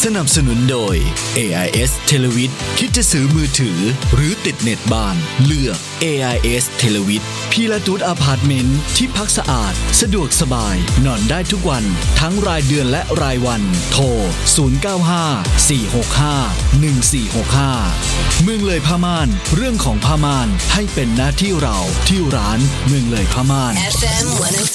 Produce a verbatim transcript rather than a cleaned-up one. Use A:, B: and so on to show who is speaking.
A: สนับสนุนโดย เอ ไอ เอส Televid คิดจะซื้อมือถือหรือติดเน็ตบ้านเลือก เอ ไอ เอส Televid พีลาตูดอพาร์ตเมนต์ที่พักสะอาดสะดวกสบายนอนได้ทุกวันทั้งรายเดือนและรายวันโทรศูนย์ เก้า ห้า สี่ หก ห้า หนึ่ง สี่ หก ห้าเมืองเลยผ้าม่านเรื่องของผ้าม่านให้เป็นหน้าที่เราที่ร้านเมืองเลยผ้าม่าน
B: เอฟ เอ็ม หนึ่งศูนย์